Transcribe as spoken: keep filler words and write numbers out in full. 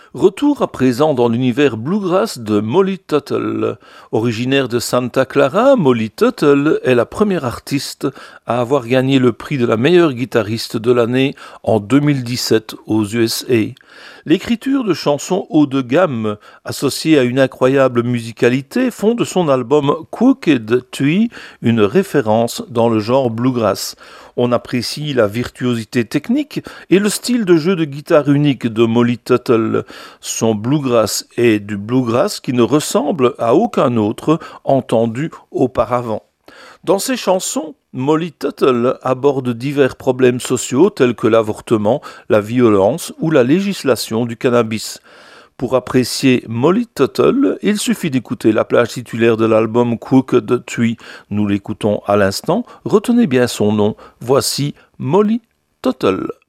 Retour à présent dans l'univers bluegrass de Molly Tuttle. Originaire de Santa Clara, Molly Tuttle est la première artiste à avoir gagné le prix de la meilleure guitariste de l'année en deux mille dix-sept aux U S A. L'écriture de chansons haut de gamme, associée à une incroyable musicalité, font de son album Crooked Tree une référence dans le genre bluegrass. On apprécie la virtuosité technique et le style de jeu de guitare unique de Molly Tuttle. Son bluegrass est du bluegrass qui ne ressemble à aucun autre entendu auparavant. Dans ses chansons, Molly Tuttle aborde divers problèmes sociaux tels que l'avortement, la violence ou la législation du cannabis. Pour apprécier Molly Tuttle, il suffit d'écouter la plage titulaire de l'album Crooked Tree. Nous l'écoutons à l'instant. Retenez bien son nom. Voici Molly Tuttle.